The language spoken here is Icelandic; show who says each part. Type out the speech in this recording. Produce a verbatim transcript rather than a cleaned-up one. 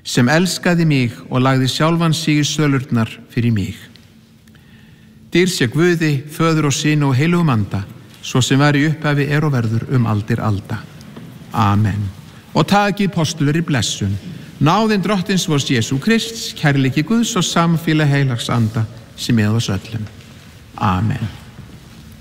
Speaker 1: sem elskaði mig og lagði sjálfan sig í sölurnar fyrir mig. Dýr sé Guði, Föður og Syni og heilugum anda, svo sem var í upphafi er og verður um aldir alda. Amen. Og takið postuleri blessun. Náðin Drottins vors Jesú Krists, kærleiki Guðs og samfélag heilags anda sem með oss öllum. Amen.